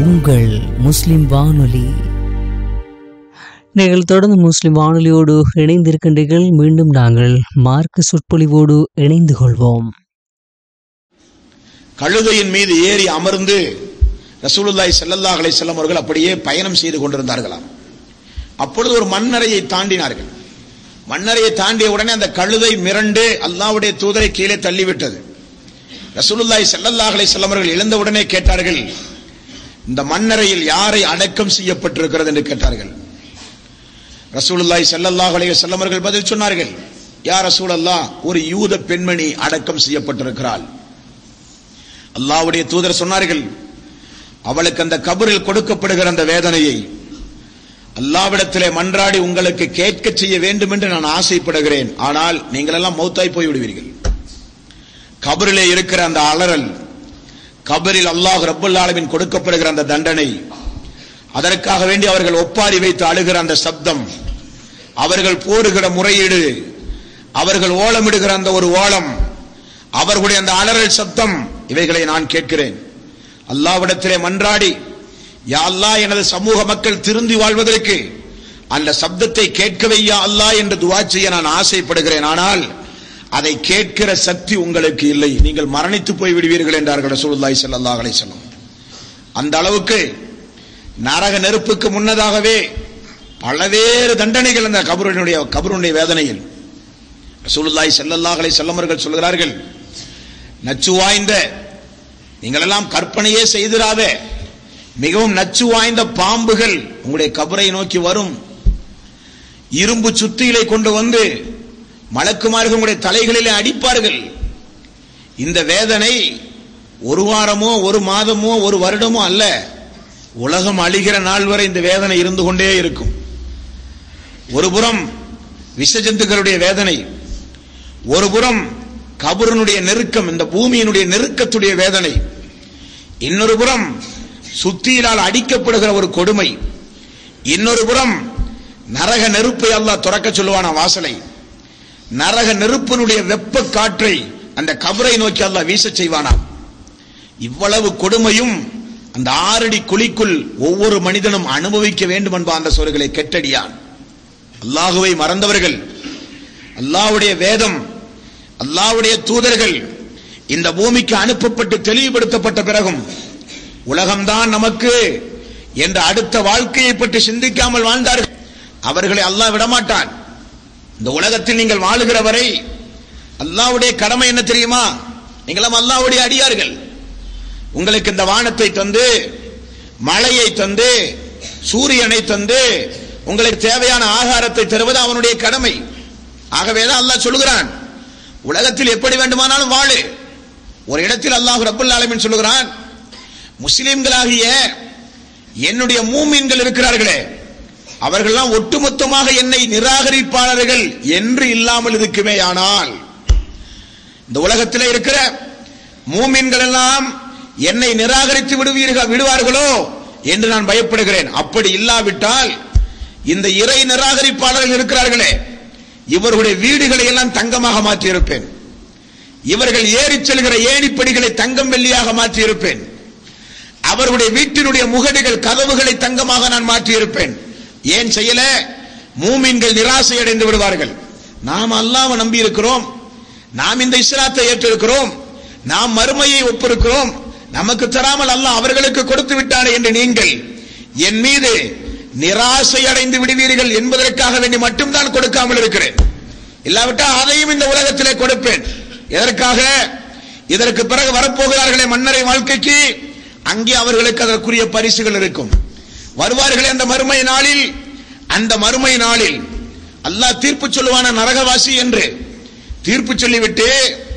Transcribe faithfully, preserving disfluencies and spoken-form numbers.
உங்கள் முஸ்லிம் வானொலி. நீங்கள் தொடர்ந்து முஸ்லிம் வானொலியோடு இணைந்திருக்கின்றீர்கள். மீண்டும் நாங்கள் மார்க்க சொற்பொழிவோடு இணைந்து கொள்வோம். கழுதையின் மீது ஏறி அமர்ந்து ரசூலுல்லாஹி ஸல்லல்லாஹு அலைஹி வஸல்லம் அவர்கள் அப்படியே பயணம் செய்து கொண்டிருந்தார்களாம். அப்பொழுது ஒரு மண்ணறையை தாண்டினார்கள். மண்ணறையை தாண்டிய உடனே அந்த கழுதை மிரண்டு அல்லாஹ்வுடைய தூதரை கீழே தள்ளிவிட்டது. ரசூலுல்லாஹி ஸல்லல்லாஹு அலைஹி வஸல்லம் அவர்கள் எழுந்த உடனே கேட்டார்கள், இந்த மண்ணறையில் யாரை அடக்கம் செய்யப்பட்டிருக்கிறது என்று கேட்டார்கள். ரசூலுல்லாஹி ஸல்லல்லாஹு அலைஹி வஸல்லம் அவர்கள் பதில் சொன்னார்கள், யா ரசூலல்லாஹ், ஒரு யூத பெண்மணி அடக்கம் செய்யப்பட்டிருக்கிறாள். அல்லாஹ்வுடைய தூதர் சொன்னார்கள், அவளுக்கு அந்த கபரில் கொடுக்கப்படுகிற அந்த வேதனையை அல்லாஹ்விடத்திலே மன்றாடி உங்களுக்கு கேட்க செய்ய வேண்டும் என்று நான் ஆசைப்படுகிறேன். ஆனால் நீங்கள் எல்லாம் மௌத்தாய் போய் விடுவீர்கள். கபரிலே இருக்கிற அந்த அலறல், கபரில் அல்லாஹ் ரப்பல் ஆலமீன் கொடுக்கப்படுகிற அந்த தண்டனை, அதற்காக வேண்டி அவர்கள் ஒப்பாரி வைத்து அழுகிற அந்த சப்தம், அவர்கள் போடுகிற முறையீடு, அவர்கள் ஓலமிடுகிற அந்த ஒரு ஓலம், அவர்களுடைய அந்த அலறல் சப்தம், இவைகளை நான் கேட்கிறேன். அல்லாஹ்விடத்திலே மன்றாடி, யா அல்லாஹ், எனது சமூக மக்கள் திருந்தி வாழ்வதற்கு அந்த சப்தத்தை கேட்கவே யா அல்லாஹ் என்று துஆ செய்ய நான் ஆசைப்படுகிறேன். ஆனால் அதை கேட்கிற சக்தி உங்களுக்கு இல்லை, நீங்கள் மரணித்து போய் விடுவீர்கள் என்றார்கள் ரசூலுல்லாஹி ஸல்லல்லாஹு அலைஹி வஸல்லம். அந்த அளவுக்கு நரக நெருப்புக்கு முன்னதாகவே பலவேறு தண்டனைகள் அந்த கபருடைய கபருடைய வேதனையில். ரசூலுல்லாஹி ஸல்லல்லாஹு அலைஹி வஸல்லம் அவர்கள் சொல்கிறார்கள், நச்சு வாய்ந்த, நீங்கள் எல்லாம் கற்பனையே செய்திராத மிகவும் நச்சு வாய்ந்த பாம்புகள் உங்களுடைய கபரை நோக்கி வரும். இரும்பு சுத்திகளை கொண்டு வந்து மலக்குமார்கள் உங்களுடைய தலைகளிலே அடிப்பார்கள். இந்த வேதனை ஒரு வாரமோ ஒரு மாதமோ ஒரு வருடமோ அல்ல, உலகம் அழிகிற நாள் வரை இந்த வேதனை இருந்து கொண்டே இருக்கும். ஒரு புறம் விஷஜந்துக்களுடைய வேதனை, ஒரு புறம் கபருனுடைய நெருக்கம், இந்த பூமியினுடைய நெருக்கத்துடைய வேதனை, இன்னொரு புறம் சுத்தியிலால் அடிக்கப்படுகிற ஒரு கொடுமை, இன்னொரு புறம் நரக நெருப்பை அல்லாஹ் துறக்க சொல்லுவான வாசலை, நரக நெருப்பினுடைய வெப்ப காற்றை அந்த கபரை நோக்கி அல்லாஹ் வீச செய்வானாம். இவ்வளவு கொடுமையும் அந்த ஆறடி குழிக்குள் ஒவ்வொரு மனிதனும் அனுபவிக்க வேண்டும் என்பா அந்த சொல்களை கெட்டடியான். அல்லாஹுவை மறந்தவர்கள், அல்லாஹ்வுடைய வேதம், அல்லாஹ்வுடைய தூதர்கள் இந்த பூமிக்கு அனுப்பப்பட்டு தெளிவுபடுத்தப்பட்ட பிறகும் உலகம்தான் நமக்கு என்ற அடுத்த வாழ்க்கையை பற்றி சிந்திக்காமல் வாழ்ந்தார்கள். அவர்களை அல்லாஹ் விடமாட்டான். இந்த உலகத்தில் நீங்கள் வாழுகிற வரை அல்லாஹ்வுடைய கடமை என்ன தெரியுமா? நீங்களும் அல்லாஹ்வுடைய அடியார்கள். உங்களுக்கு இந்த வானத்தை தந்து, மழையை தந்து, சூரியனை தந்து, உங்களுக்கு தேவையான ஆகாரத்தை தருவது அவனுடைய கடமை. ஆகவேதான் அல்லாஹ் சொல்லுகிறான், உலகத்தில் எப்படி வேண்டுமானாலும் வாழு. ஒரு இடத்தில் அல்லாஹ் ரப்பல் ஆலமீன் சொல்லுகிறான், முஸ்லிம்களாகிய என்னுடைய மூமின்கள் இருக்கிறார்களே, அவர்கள்லாம் ஒட்டுமொத்தமாக என்னை நிராகரிப்பாளர்கள் என்று இல்லாமல் இருக்குமே. ஆனால் இந்த உலகத்தில் இருக்கிற மூமின்கள் எல்லாம் என்னை நிராகரித்து விடுவீர்கள் விடுவார்களோ என்று நான் பயப்படுகிறேன். அப்படி இல்லாவிட்டால் இந்த இறை நிராகரிப்பாளர்கள் இருக்கிறார்களே, இவர்களுடைய வீடுகளை எல்லாம் தங்கமாக மாற்றி இருப்பேன். இவர்கள் ஏறி செல்கிற ஏணிப்படிகளை தங்கம் வெள்ளியாக மாற்றி இருப்பேன். அவர்களுடைய வீட்டினுடைய முகடுகள் கதவுகளை தங்கமாக நான் மாற்றி இருப்பேன். ஏன் செய்யல? மூமின்கள் நிராசை அடைந்து விடுவார்கள். நாம் அல்லாஹ்வை நம்பி இருக்கிறோம், நாம் இந்த இஸ்லாத்தை ஏற்றிருக்கிறோம், நாம் மறுமையை ஒப்பிருக்கிறோம், நமக்கு தராமல் அல்லாஹ் அவர்களுக்கு கொடுத்து விட்டானே என்று நீங்கள் என் மீது நிராசை அடைந்து விடுவீர்கள் என்பதற்காக வேண்டி மட்டும்தான் கொடுக்காமல் இருக்கிறேன். இல்லாவிட்டால் அதையும் இந்த உலகத்திலே கொடுப்பேன். எதற்காக? இதற்கு பிறகு வரப்போகிறார்களே மன்னரை வாழ்க்கைக்கு, அங்கே அவர்களுக்கு அதற்குரிய பரிசுகள் இருக்கும். வருவார்களே அந்த மறுமை நாளில், அந்த மறுமை நாளில் அல்லாஹ் தீர்ப்பு சொல்லுவான நரகவாசி என்று தீர்ப்பு சொல்லிவிட்டு